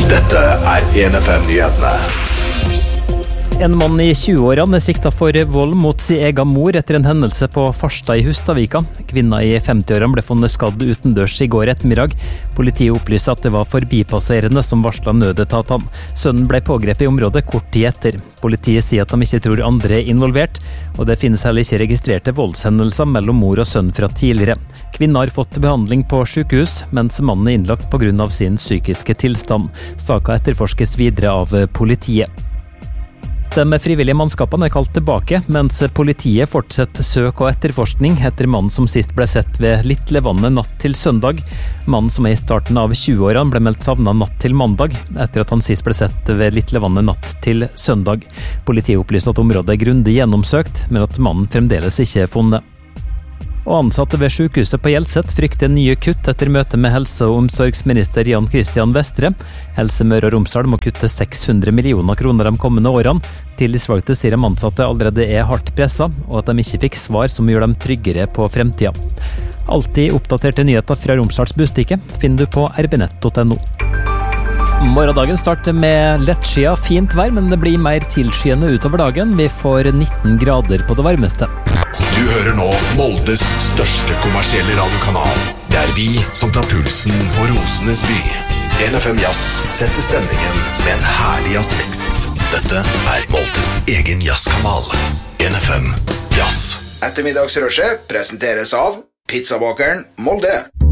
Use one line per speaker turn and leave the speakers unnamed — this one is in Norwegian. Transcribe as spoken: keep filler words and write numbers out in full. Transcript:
Dette er en F M-nyhetene.
En mann i tjue-årene er siktet for vold mot sin egen mor etter en hendelse på Farstad i Hustadvika. Kvinna i femti-årene ble funnet skadd utendørs i går ettermiddag. Politiet opplyser at det var forbipasserende som varslet nødetatene. Sønnen ble pågrepet i området kort tid etter. Politiet sier at de ikke tror andre er involvert, og det finnes heller ikke registrerte voldshendelser mellom mor og sønn fra tidligere. Kvinna har fått behandling på sykehus, mens mannen er innlagt på grunn av sin psykiske tilstand. Saka etterforskes videre av politiet. De frivillige mannskapene er kalt tilbake, mens politiet fortsetter søk og etterforskning etter mannen som sist ble sett ved Litlevannet natt til søndag. Mannen som er i starten av tjue-årene ble meldt savnet natt til mandag, etter at han sist ble sett ved Litlevannet natt til søndag. Politiet opplyser at området er grundig gjennomsøkt, men at mannen fremdeles ikke er funnet. Og ansatte ved sykehuset på Hjelset frykter nye kutt etter møte med helse- og omsorgsminister Jan Christian Vestre. Helse Møre og Romsdal må kutte seks hundre millioner kroner de kommende årene. Tillitsvalgte sier de ansatte allerede er hardt presset, og at de ikke fikk svar som gjør dem tryggere på fremtiden. Alltid oppdaterte nyheter fra Romsdals Bustikke finner du på r b nett punktum no. Morgendagen starter med lettskia fint vær, men det blir mer tilskyende utover dagen. Vi får nitten grader på det varmeste.
Du hører nå Moldes største kommersielle radiokanal. Det er vi som tar pulsen på Rosenes by. en F M Jazz setter stemningen med en herlig jazzmix. Dette er Moldes egen jazzkanal. en F M Jazz.
Ettermiddagsrushet presenteres av Pizzabakeren Molde.